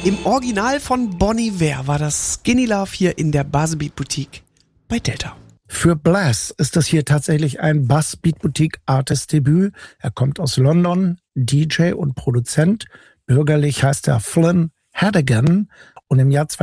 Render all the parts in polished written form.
Im Original von Bon Iver war das Skinny Love hier in der Buzzbeat Boutique bei Delta. Für Blass ist das hier tatsächlich ein Buzzbeat Boutique Artist Debüt. Er kommt aus London, DJ und Produzent. Bürgerlich heißt er Flynn Hadigan. Und im Jahr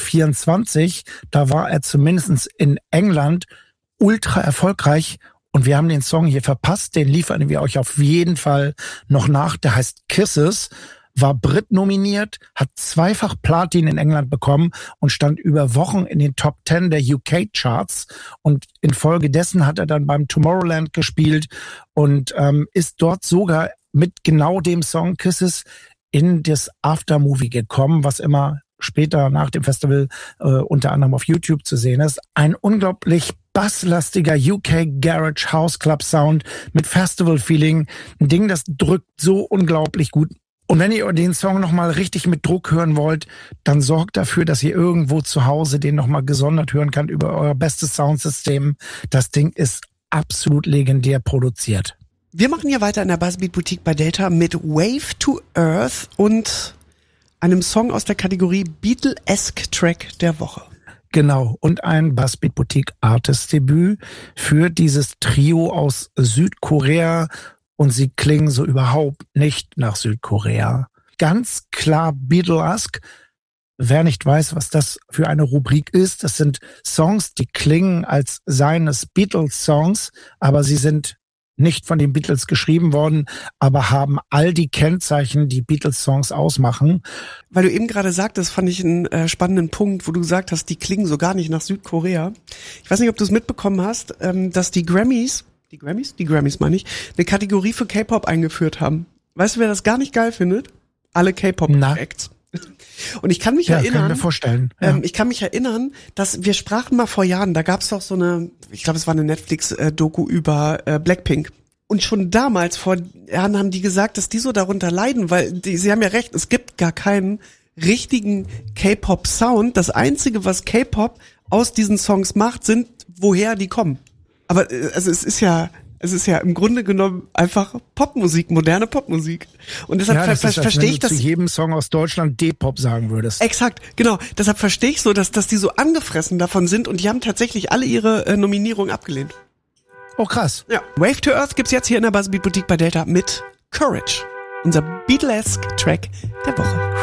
2024, da war er zumindest in England ultra erfolgreich. Und wir haben den Song hier verpasst. Den liefern wir euch auf jeden Fall noch nach. Der heißt Kisses. War Brit nominiert, hat zweifach Platin in England bekommen und stand über Wochen in den Top 10 der UK-Charts. Und infolgedessen hat er dann beim Tomorrowland gespielt und ist dort sogar mit genau dem Song Kisses in das Aftermovie gekommen, was immer später nach dem Festival unter anderem auf YouTube zu sehen ist. Ein unglaublich basslastiger UK Garage House Club Sound mit Festival-Feeling. Ein Ding, das drückt so unglaublich gut. Und wenn ihr den Song nochmal richtig mit Druck hören wollt, dann sorgt dafür, dass ihr irgendwo zu Hause den nochmal gesondert hören könnt über euer bestes Soundsystem. Das Ding ist absolut legendär produziert. Wir machen hier weiter in der Buzzbeat Boutique bei Delta mit Wave to Earth und einem Song aus der Kategorie Beatlesque Track der Woche. Genau, und ein Buzzbeat Boutique Artist Debüt für dieses Trio aus Südkorea. Und sie klingen so überhaupt nicht nach Südkorea. Ganz klar Beatlesque. Wer nicht weiß, was das für eine Rubrik ist, das sind Songs, die klingen, als seien es Beatles-Songs, aber sie sind nicht von den Beatles geschrieben worden, aber haben all die Kennzeichen, die Beatles-Songs ausmachen. Weil du eben gerade sagtest, fand ich einen spannenden Punkt, wo du gesagt hast, die klingen so gar nicht nach Südkorea. Ich weiß nicht, ob du es mitbekommen hast, dass die Grammys meine ich, eine Kategorie für K-Pop eingeführt haben. Weißt du, wer das gar nicht geil findet? Alle K-Pop-Acts. Und ich kann mich erinnern, kann ich mir vorstellen. Ja. Ich kann mich erinnern, dass wir sprachen mal vor Jahren, da gab's doch so eine, ich glaube, es war eine Netflix-Doku über Blackpink. Und schon damals, vor Jahren, haben die gesagt, dass die so darunter leiden, weil sie haben ja recht, es gibt gar keinen richtigen K-Pop-Sound. Das Einzige, was K-Pop aus diesen Songs macht, sind, woher die kommen. Aber also es ist ja im Grunde genommen einfach Popmusik, moderne Popmusik. Und deshalb verstehe ich das. Wenn du zu jedem Song aus Deutschland D-Pop sagen würdest. Exakt, genau. Deshalb verstehe ich so, dass die so angefressen davon sind und die haben tatsächlich alle ihre Nominierungen abgelehnt. Oh, krass. Ja. Wave to Earth gibt's jetzt hier in der Buzzbeat Boutique bei Delta mit Courage. Unser Beatlesque Track der Woche.